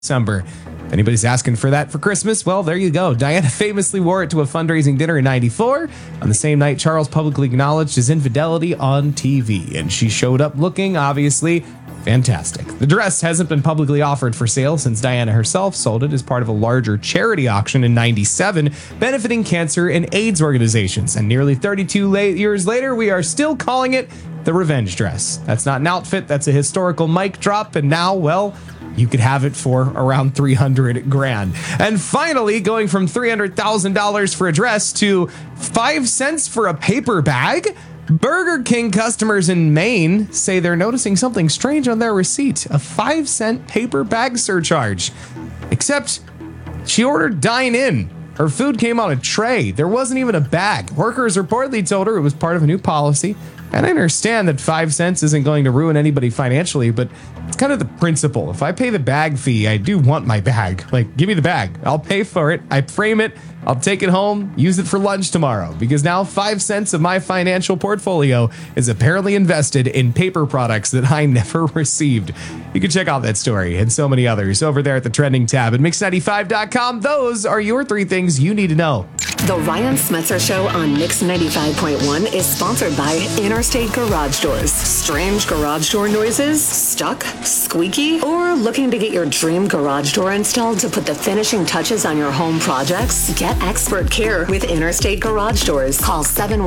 December. If anybody's asking for that for Christmas, well, there you go. Diana famously wore it to a fundraising dinner in 94. On the same night, Charles publicly acknowledged his infidelity on TV, and she showed up looking, obviously, fantastic. The dress hasn't been publicly offered for sale since Diana herself sold it as part of a larger charity auction in 97, benefiting cancer and AIDS organizations. And nearly 32 years later, we are still calling it the revenge dress. That's not an outfit, that's a historical mic drop, and now, well, you could have it for around $300,000. And finally, going from $300,000 for a dress to 5 cents for a paper bag, Burger King customers in Maine say they're noticing something strange on their receipt, a 5-cent paper bag surcharge. Except she ordered dine-in. Her food came on a tray. There wasn't even a bag. Workers reportedly told her it was part of a new policy. And I understand that 5 cents isn't going to ruin anybody financially, but it's kind of the principle. If I pay the bag fee, I do want my bag. Like, give me the bag. I'll pay for it. I frame it. I'll take it home, use it for lunch tomorrow, because now 5 cents of my financial portfolio is apparently invested in paper products that I never received. You can check out that story and so many others over there at the trending tab at Mix95.com. Those are your 3 things you need to know. The Ryan Smetzer Show on Mix 95.1 is sponsored by Interstate Garage Doors. Strange garage door noises? Stuck? Squeaky? Or looking to get your dream garage door installed to put the finishing touches on your home projects? Get expert care with Interstate Garage Doors. Call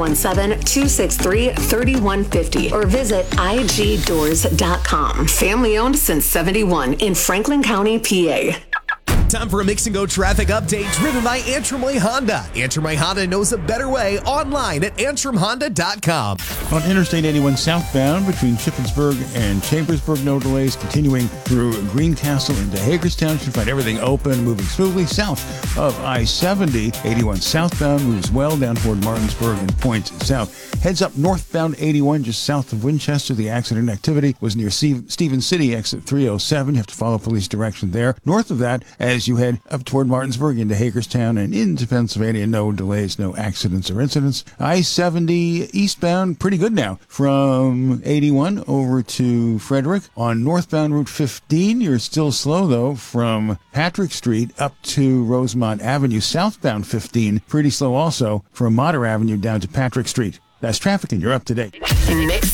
717-263-3150 or visit igdoors.com. Family owned since 71 in Franklin County, PA. Time for a Mix and Go traffic update driven by Antrim Way Honda. Antrim Way Honda knows a better way online at antrimhonda.com. On Interstate 81 southbound between Shippensburg and Chambersburg, no delays. Continuing through Greencastle into Hagerstown, should find everything open, moving smoothly south of I-70. 81 southbound moves well down toward Martinsburg and points south. Heads up northbound 81 just south of Winchester. The accident activity was near Stephen City, exit 307. You have to follow police direction there. North of that, as you head up toward Martinsburg into Hagerstown and into Pennsylvania, no delays, no accidents or incidents. I-70 eastbound, pretty good now. From 81 over to Frederick. On northbound Route 15, you're still slow, though, from Patrick Street up to Rosemont Avenue. Southbound 15, pretty slow also, from Motter Avenue down to Patrick Street. That's traffic, and you're up to date. Mix